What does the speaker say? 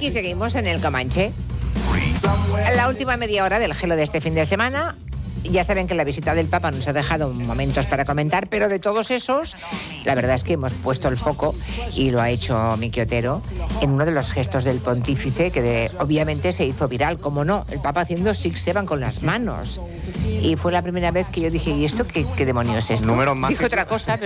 aquí seguimos en el Comanche. La última media hora del Gelo de este fin de semana. Ya saben que la visita del Papa nos ha dejado momentos para comentar, pero de todos esos, la verdad es que hemos puesto el foco, y lo ha hecho Miki Otero, en uno de los gestos del pontífice que obviamente se hizo viral, como no, el Papa haciendo 6-7 con las manos. Y fue la primera vez que yo dije, ¿y esto qué demonios es esto? Números mágicos. Dije otra cosa, pero